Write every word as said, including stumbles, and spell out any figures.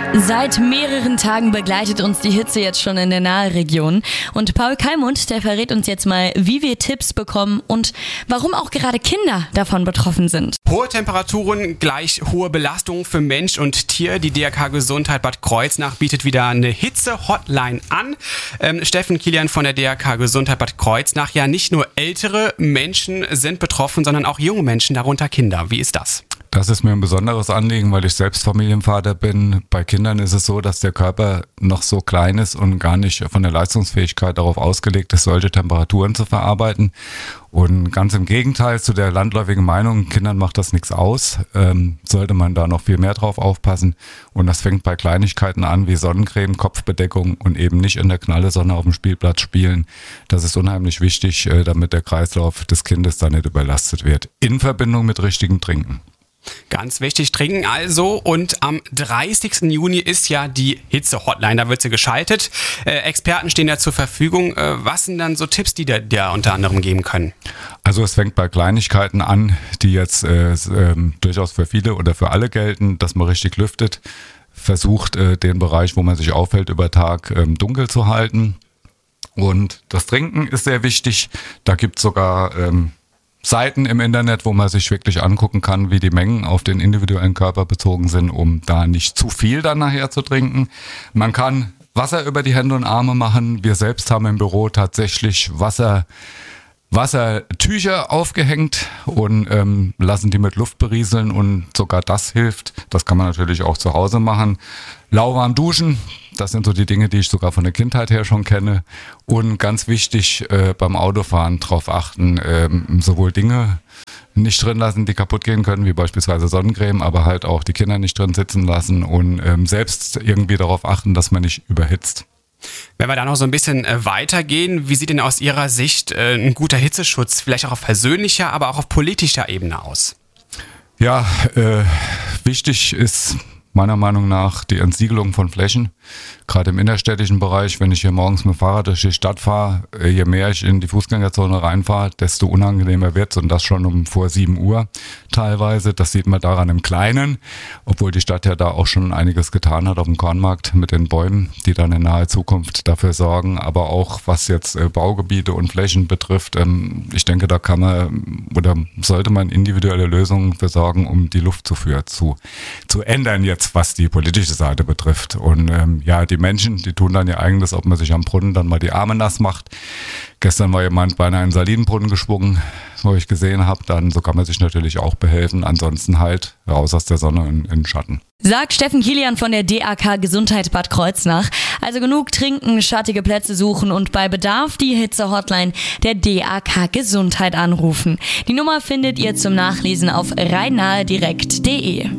Seit mehreren Tagen begleitet uns die Hitze jetzt schon in der Nahregion. Und Paul Kalmund, der verrät uns jetzt mal, wie wir Tipps bekommen und warum auch gerade Kinder davon betroffen sind. Hohe Temperaturen gleich hohe Belastung für Mensch und Tier. Die D R K Gesundheit Bad Kreuznach bietet wieder eine Hitze-Hotline an. Ähm, Steffen Kilian von der D R K Gesundheit Bad Kreuznach. Ja, nicht nur ältere Menschen sind betroffen, sondern auch junge Menschen, darunter Kinder. Wie ist das? Das ist mir ein besonderes Anliegen, weil ich selbst Familienvater bin. Bei Kindern ist es so, dass der Körper noch so klein ist und gar nicht von der Leistungsfähigkeit darauf ausgelegt ist, solche Temperaturen zu verarbeiten. Und ganz im Gegenteil zu der landläufigen Meinung, Kindern macht das nichts aus, ähm, sollte man da noch viel mehr drauf aufpassen. Und das fängt bei Kleinigkeiten an wie Sonnencreme, Kopfbedeckung und eben nicht in der knalle Sonne auf dem Spielplatz spielen. Das ist unheimlich wichtig, äh, damit der Kreislauf des Kindes da nicht überlastet wird. In Verbindung mit richtigem Trinken. Ganz wichtig, trinken also. Und am dreißigsten Juni ist ja die Hitze-Hotline, da wird sie geschaltet. Äh, Experten stehen ja zur Verfügung. Äh, was sind dann so Tipps, die da, da unter anderem geben können? Also es fängt bei Kleinigkeiten an, die jetzt äh, äh, durchaus für viele oder für alle gelten, dass man richtig lüftet. Versucht äh, den Bereich, wo man sich aufhält, über Tag äh, dunkel zu halten. Und das Trinken ist sehr wichtig. Da gibt es sogar Ähm, Seiten im Internet, wo man sich wirklich angucken kann, wie die Mengen auf den individuellen Körper bezogen sind, um da nicht zu viel dann nachher zu trinken. Man kann Wasser über die Hände und Arme machen. Wir selbst haben im Büro tatsächlich Wasser, Wassertücher aufgehängt und ähm, lassen die mit Luft berieseln und sogar das hilft. Das kann man natürlich auch zu Hause machen. Lauwarm duschen. Das sind so die Dinge, die ich sogar von der Kindheit her schon kenne. Und ganz wichtig, äh, beim Autofahren darauf achten, ähm, sowohl Dinge nicht drin lassen, die kaputt gehen können, wie beispielsweise Sonnencreme, aber halt auch die Kinder nicht drin sitzen lassen und ähm, selbst irgendwie darauf achten, dass man nicht überhitzt. Wenn wir da noch so ein bisschen äh, weitergehen, wie sieht denn aus Ihrer Sicht äh, ein guter Hitzeschutz vielleicht auch auf persönlicher, aber auch auf politischer Ebene aus? Ja, äh, wichtig ist meiner Meinung nach die Entsiegelung von Flächen, gerade im innerstädtischen Bereich. Wenn ich hier morgens mit dem Fahrrad durch die Stadt fahre, je mehr ich in die Fußgängerzone reinfahre, desto unangenehmer wird es und das schon um vor sieben Uhr teilweise. Das sieht man daran im Kleinen, obwohl die Stadt ja da auch schon einiges getan hat auf dem Kornmarkt mit den Bäumen, die dann in naher Zukunft dafür sorgen. Aber auch was jetzt äh, Baugebiete und Flächen betrifft, ähm, ich denke, da kann man oder sollte man individuelle Lösungen für sorgen, um die Luftzufuhr zu, zu ändern jetzt, was die politische Seite betrifft. Und ähm, ja, die Menschen, die tun dann ihr eigenes, ob man sich am Brunnen dann mal die Arme nass macht. Gestern war jemand beinahe in einen Salinenbrunnen gesprungen, wo ich gesehen habe. Dann so kann man sich natürlich auch behelfen. Ansonsten halt raus aus der Sonne in, in den Schatten. Sagt Steffen Kilian von der D R K Gesundheit Bad Kreuznach. Also genug trinken, schattige Plätze suchen und bei Bedarf die Hitze-Hotline der D R K Gesundheit anrufen. Die Nummer findet ihr zum Nachlesen auf rhein nahe direkt punkt de.